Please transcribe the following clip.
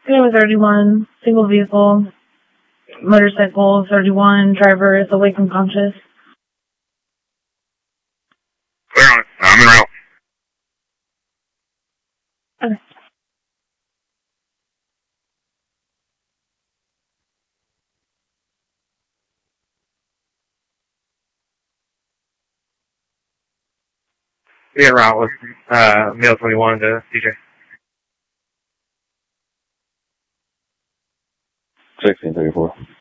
Name is 31, single vehicle, motorcycle, 31, driver is awake and conscious. Clear on it. I'm en route. Okay. Be en route with Male 21 to CJ. 1634.